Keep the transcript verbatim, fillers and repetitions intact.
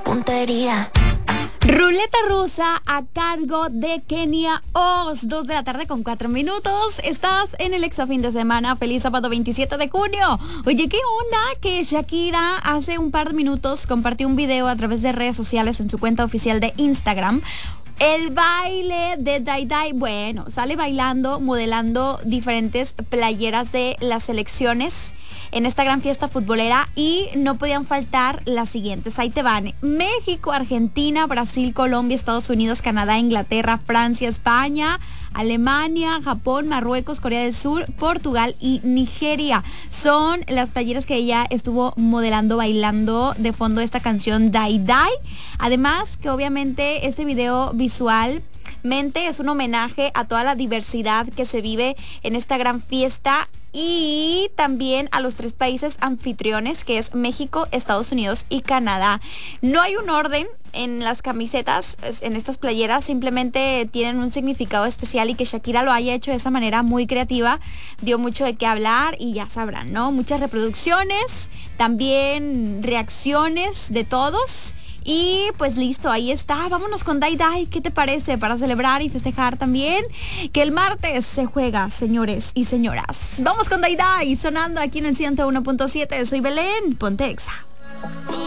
puntería. Ruleta rusa a cargo de Kenia Oz. Dos de la tarde con cuatro minutos. Estás en el Exa Fin de Semana. Feliz sábado veintisiete de junio. Oye, ¿qué onda? Que Shakira hace un par de minutos compartió un video a través de redes sociales en su cuenta oficial de Instagram. El baile de Dai Dai, bueno, sale bailando, modelando diferentes playeras de las selecciones en esta gran fiesta futbolera y no podían faltar las siguientes. Ahí te van: México, Argentina, Brasil, Colombia, Estados Unidos, Canadá, Inglaterra, Francia, España, Alemania, Japón, Marruecos, Corea del Sur, Portugal y Nigeria. Son las playeras que ella estuvo modelando, bailando de fondo esta canción Dai Dai. Además que obviamente este video visualmente es un homenaje a toda la diversidad que se vive en esta gran fiesta y también a los tres países anfitriones, que es México, Estados Unidos y Canadá. No hay un orden en las camisetas, en estas playeras, simplemente tienen un significado especial, y que Shakira lo haya hecho de esa manera muy creativa dio mucho de qué hablar, y ya sabrán, ¿no? Muchas reproducciones, también reacciones de todos. Y pues listo, ahí está. Vámonos con Dai Dai. ¿Qué te parece? Para celebrar y festejar también que el martes se juega, señores y señoras. Vamos con Dai Dai, sonando aquí en el ciento uno punto siete. Soy Belén, ponte Exa.